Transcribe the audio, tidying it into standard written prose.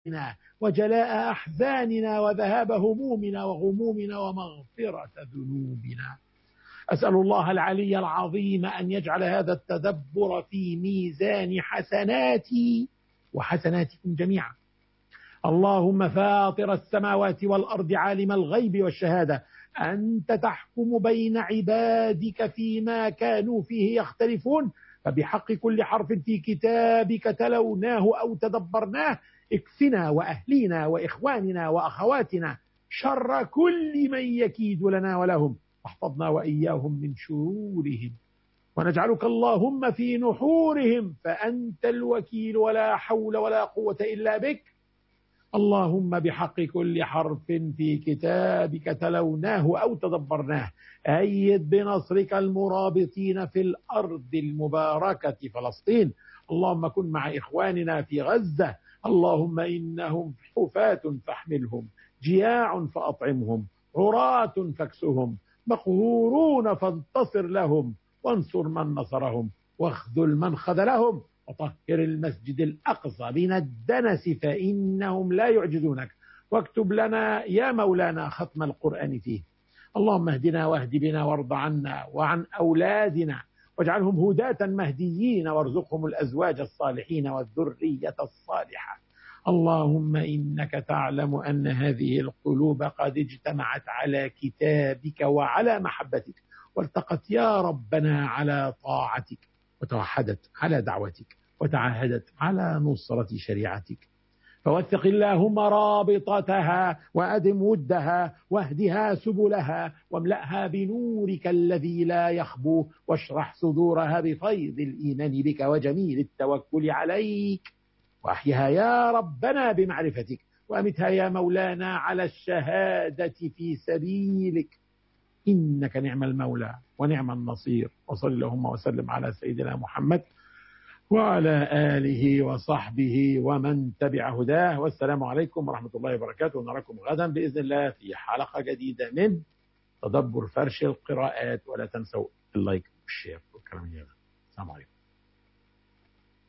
وجلاء أحزاننا وذهاب همومنا وغمومنا ومغفرة ذنوبنا. أسأل الله العلي العظيم أن يجعل هذا التدبر في ميزان حسناتي وحسناتكم جميعا. اللهم فاطر السماوات والأرض عالم الغيب والشهادة، أنت تحكم بين عبادك فيما كانوا فيه يختلفون، فبحق كل حرف في كتابك تلوناه أو تدبرناه اكفنا وأهلينا وإخواننا وأخواتنا شر كل من يكيد لنا ولهم، واحفظنا وإياهم من شرورهم، ونجعلك اللهم في نحورهم، فأنت الوكيل ولا حول ولا قوة إلا بك. اللهم بحق كل حرف في كتابك تلوناه أو تدبرناه أيد بنصرك المرابطين في الأرض المباركة فلسطين. اللهم كن مع إخواننا في غزة، اللهم إنهم حفاة فاحملهم، جياع فأطعمهم، عراة فاكسهم، مقهورون فانتصر لهم، وانصر من نصرهم، واخذل من خذلهم، وطهر المسجد الأقصى من الدنس فإنهم لا يعجزونك، واكتب لنا يا مولانا ختم القرآن فيه. اللهم اهدنا واهد بنا وارض عنا وعن أولادنا، واجعلهم هداة مهديين، وارزقهم الأزواج الصالحين والذرية الصالحة. اللهم إنك تعلم أن هذه القلوب قد اجتمعت على كتابك وعلى محبتك، والتقت يا ربنا على طاعتك، وتوحدت على دعوتك، وتعاهدت على نصرة شريعتك. فوثق اللهم رابطتها، وأدم ودها، واهدها سبلها، واملأها بنورك الذي لا يخبو، واشرح صدورها بفيض الإيمان بك وجميل التوكل عليك، وأحيها يا ربنا بمعرفتك، وأمتها يا مولانا على الشهادة في سبيلك، إنك نعم المولى ونعم النصير. وصل اللهم وسلم على سيدنا محمد وعلى آله وصحبه ومن تبع هداه، والسلام عليكم ورحمة الله وبركاته، ونراكم غدا بإذن الله في حلقة جديدة من تدبر فرش القراءات. ولا تنسوا اللايك والشير والكلام. السلام عليكم.